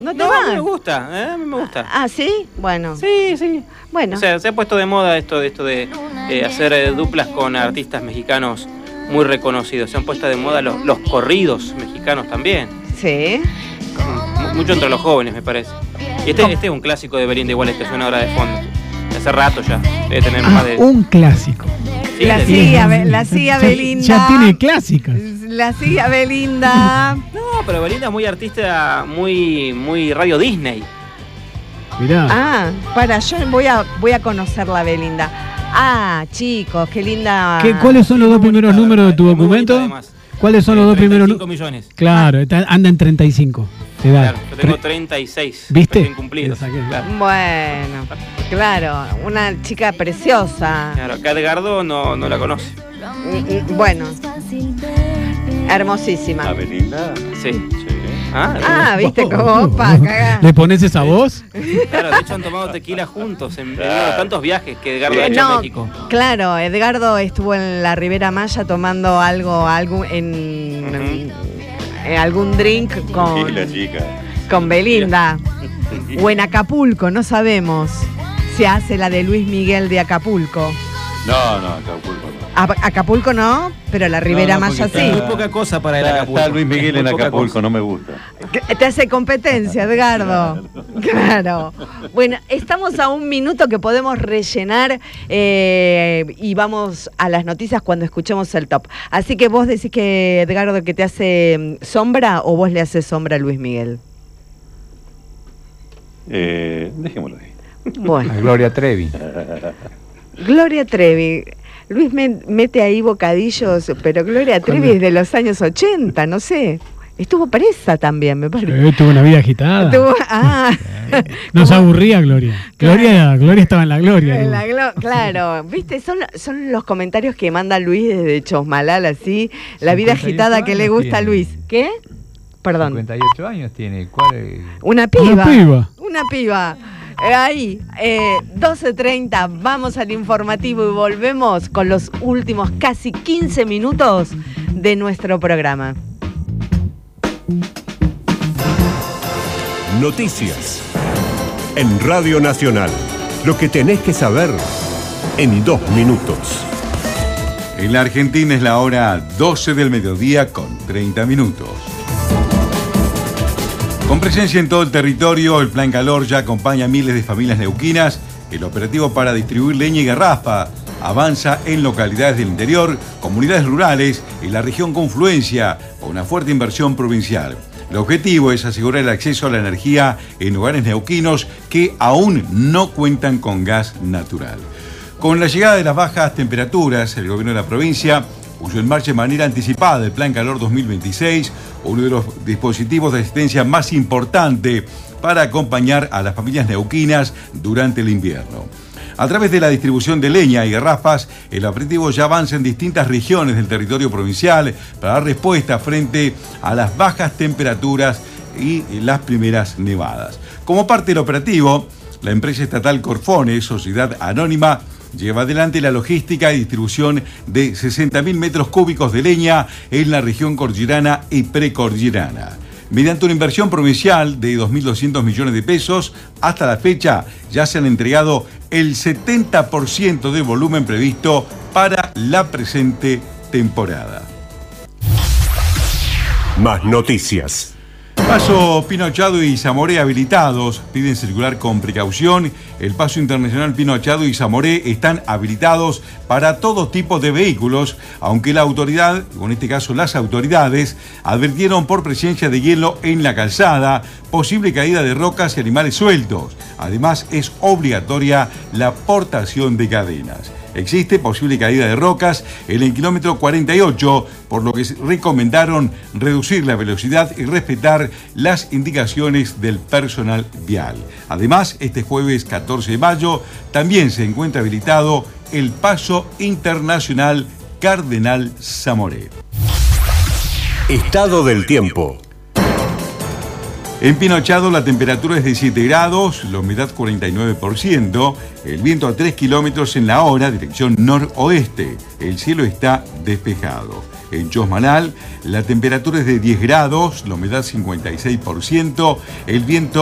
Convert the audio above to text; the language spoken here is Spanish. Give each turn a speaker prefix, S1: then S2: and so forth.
S1: ¿No te
S2: No,
S1: va?
S2: a mí me gusta, a mí me gusta.
S1: Ah, ¿sí? Bueno.
S2: Sí.
S1: Bueno.
S2: O sea, se ha puesto de moda esto de hacer duplas con artistas mexicanos muy reconocidos. Se han puesto de moda los corridos mexicanos también.
S1: Sí.
S2: Mucho entre los jóvenes, me parece. Y este es un clásico de Belinda, igual que suena ahora de fondo. Hace rato ya. Debe tener más de...
S3: Un clásico.
S2: Sí,
S1: la siga Belinda.
S3: Ya tiene clásicas.
S1: La siga Belinda.
S2: No, pero Belinda es muy artista, muy radio Disney.
S3: Mirá.
S1: Yo voy a conocer la Belinda. Ah, chicos, qué linda.
S3: ¿Cuáles son los dos primeros números de tu documento? ¿Cuáles son los dos primeros números?
S2: 35 millones.
S3: Claro, anda en 35 de edad.
S2: Claro, yo tengo 36.
S3: ¿Viste?
S2: Recién cumplidos.
S3: Claro.
S1: Bueno, claro, una chica preciosa.
S2: Claro, acá Edgardo no la conoce.
S1: Bueno, hermosísima.
S4: ¿La Belinda?
S2: Sí.
S1: ¿viste cómo?
S3: ¿Le pones esa voz?
S2: Claro, de hecho han tomado tequila juntos en tantos viajes que Edgardo ha hecho a México.
S1: Claro, Edgardo estuvo en la Ribera Maya tomando algún drink con Belinda. O en Acapulco, no sabemos si hace la de Luis Miguel de Acapulco.
S4: No, Acapulco no.
S1: Acapulco no, pero la Ribera Maya sí.
S2: Muy poca cosa para el Acapulco.
S4: Está Luis Miguel en Acapulco, no me gusta.
S1: Te hace competencia, Edgardo. Claro. Bueno, estamos a un minuto que podemos rellenar y vamos a las noticias cuando escuchemos el top. Así que vos decís que, Edgardo, que te hace sombra o vos le haces sombra a Luis Miguel.
S4: Dejémoslo ahí.
S1: Bueno.
S5: Gloria Trevi.
S1: Gloria Trevi. Luis mete ahí bocadillos, pero Gloria Trevi es de los años 80, no sé. Estuvo presa también, me parece.
S3: Tuvo una vida agitada. No se aburría Gloria. Gloria estaba en la gloria.
S1: Claro, viste, son los comentarios que manda Luis desde Chosmalal, así. La vida agitada que le gusta a Luis. ¿Qué? Perdón.
S5: 58 años tiene. ¿Cuál es?
S1: Una piba. Ahí, 12:30, vamos al informativo y volvemos con los últimos casi 15 minutos de nuestro programa.
S6: Noticias en Radio Nacional. Lo que tenés que saber en 2 minutos.
S7: En la Argentina es la hora 12 del mediodía con 30 minutos. Con presencia en todo el territorio, el Plan Calor ya acompaña a miles de familias neuquinas. El operativo para distribuir leña y garrafa avanza en localidades del interior, comunidades rurales y la región Confluencia, con una fuerte inversión provincial. El objetivo es asegurar el acceso a la energía en hogares neuquinos que aún no cuentan con gas natural. Con la llegada de las bajas temperaturas, el gobierno de la provincia puso en marcha de manera anticipada el Plan Calor 2026, uno de los dispositivos de asistencia más importante para acompañar a las familias neuquinas durante el invierno. A través de la distribución de leña y garrafas, el operativo ya avanza en distintas regiones del territorio provincial para dar respuesta frente a las bajas temperaturas y las primeras nevadas. Como parte del operativo, la empresa estatal Corfone, sociedad anónima, lleva adelante la logística y distribución de 60.000 metros cúbicos de leña en la región cordillerana y precordillerana. Mediante una inversión provincial de 2.200 millones de pesos, hasta la fecha ya se han entregado el 70% del volumen previsto para la presente temporada.
S6: Más noticias.
S7: Paso Pino Achado y Zamoré habilitados, piden circular con precaución. El paso internacional Pino Achado y Zamoré están habilitados para todo tipo de vehículos, aunque la autoridad, o en este caso las autoridades, advirtieron por presencia de hielo en la calzada, posible caída de rocas y animales sueltos. Además, es obligatoria la portación de cadenas. Existe posible caída de rocas en el kilómetro 48, por lo que recomendaron reducir la velocidad y respetar las indicaciones del personal vial. Además, este jueves 14 de mayo también se encuentra habilitado el paso internacional Cardenal Zamoré.
S6: Estado del tiempo.
S7: En Pinochado la temperatura es de 7 grados, la humedad 49%, el viento a 3 kilómetros en la hora, dirección noroeste. El cielo está despejado. En Chosmalal la temperatura es de 10 grados, la humedad 56%, el viento